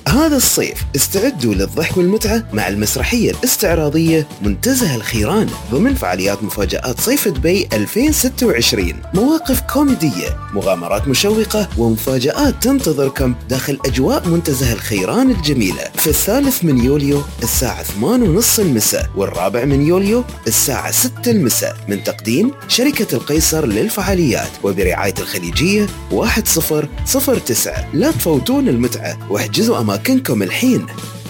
هذا الصيف استعدوا للضحك والمتعة مع المسرحية الاستعراضية منتزه الخيران ضمن فعاليات مفاجآت صيف دبي 2026. مواقف كوميدية، مغامرات مشوقة ومفاجآت تنتظركم داخل أجواء منتزه الخيران الجميلة في 3 يوليو الساعة 8:30 المساء، والرابع يوليو الساعة 6 المساء، من تقديم شركة القيصر للفعاليات وبرعاية الخليجية 1009. لا تفوتون المتعة واحجزوا أماكنكم الحين.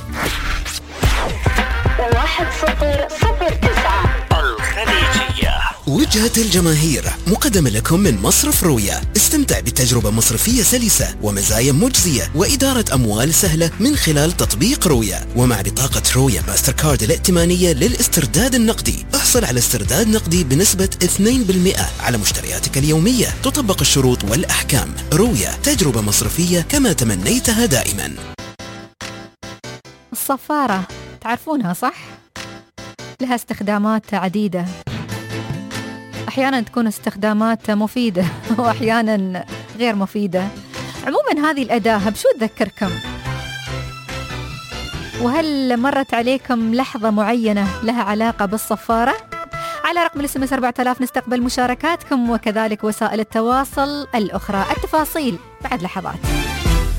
1009 الخليجية. وجهة الجماهير مقدمة لكم من مصرف رويا. استمتع بتجربة مصرفية سلسة ومزايا مجزية وإدارة أموال سهلة من خلال تطبيق رويا، ومع بطاقة رويا ماستر كارد الائتمانية للاسترداد النقدي احصل على استرداد نقدي بنسبة 2% على مشترياتك اليومية. تطبق الشروط والأحكام. رويا، تجربة مصرفية كما تمنيتها دائما. الصفارة تعرفونها صح؟ لها استخدامات عديدة، أحيانا تكون استخدامات مفيدة وأحيانا غير مفيدة. عموما هذه الأداة بشو تذكركم؟ وهل مرت عليكم لحظة معينة لها علاقة بالصفارة؟ على رقم الSMS 4000 نستقبل مشاركاتكم وكذلك وسائل التواصل الأخرى. التفاصيل بعد لحظات.